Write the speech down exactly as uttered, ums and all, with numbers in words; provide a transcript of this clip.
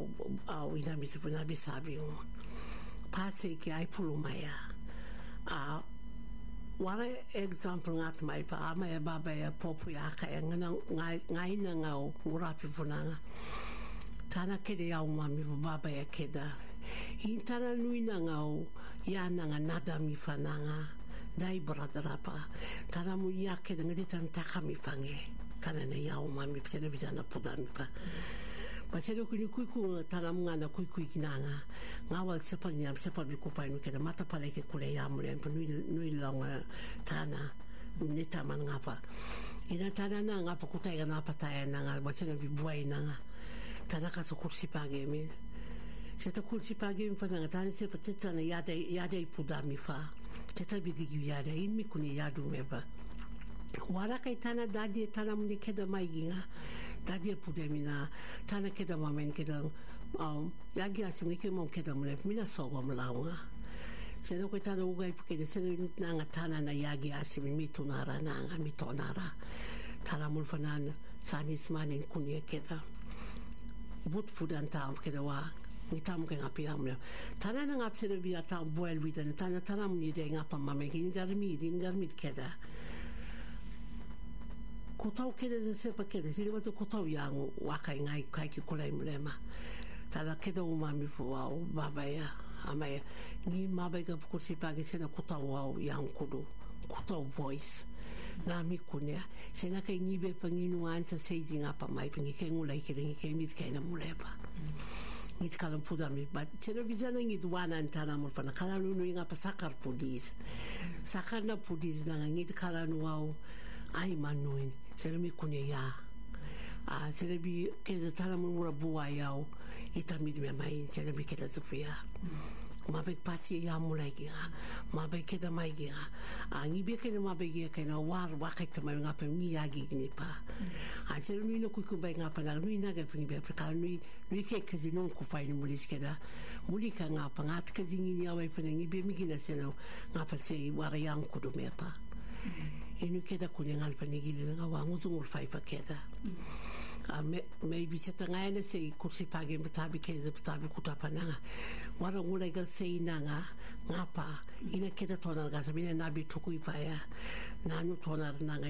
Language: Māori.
au au ina misi puna bisabi o pase ki ai pulu mai a wara example ngat mai pa ama e baba e popu ya ka ngana ngai ngai na ngau urapi punanga tana kede au mami baba e keda intana nui na ngau ya nanga nada mi fananga dai bradrapa tana mu ya keda ngadi tan takami fange tana na ya au mami psena bizana pudami pa Pasero kuni kuiku taramanga na kuiku kinanga ngawa sepanya sepa bikupa inu keda mata pale ke kule ya mure nui nui longa tana neta man ngapa ina tana na ngapa kutai na pataya na nga pasero bi buai na tana ka so kursi page mi seta kursi page mi pana tana se pateta na yada yada ipudami fa seta bi gi yada in mi kuni yadu meba wara kai tana dadi tana muni keda mai ginga dadi pudemina tana keda mamen keda um yagi asimi ke mon keda mune mina sogo mlaunga seno ko tana ugai porque de seno nanga tana na yagi asimi mitunara nanga mitonara tana mulfanan sanis manin kunie keda but fudan ta keda wa ni tam ke ngapi amle tana na ngap seno bia ta boel vidan tana tana muni de ngapa mamen kin garmi din garmi keda kotau kere de sepa kere sile wazo kotau yang wakai ngai kai ki kulai mlema tala keda umami fu au baba ya ama ya ni maba ga kursi pagi sena kotau au yang kudu kotau voice na mi kunya sena kai ni be panginu ansa seizing apa mai pingi ke ngulai ke ngi ke mit kai na mulepa ni tkalam puda mi ba sena bizana ngi duana antana mo pana kala nu nga pa sakar pudis sakar na pudis na ngi tkala nu au ai manuin sena mi kunya ya a sena bi ke tala mo ra bua yao ita mi me mai sena bi ke da sofia ma be pasi ya mulai gi ma be ke da mai gi a ngi be ke ma be gi ke na war wa ka ta mai nga pa ni ya gi ni pa a sena ni no ku ku ba nga pa na ni na ga pingi be ka ni ni ke ke zino ku fa ni mulis ke da muli ka nga pa nga ka zingi ni awai pa ngi be mi gi na sena nga pa se wa ga yang ku do me pa inu keda kunya ngal pa ni gi nga wa ngu zungur fa pa keda a me maybe se tanga ene se kursi page mtabi keze mtabi kutapana wara ngula gal se inanga ngapa ina keda tona ga sabine nabi tukui pa ya nanu tona nanga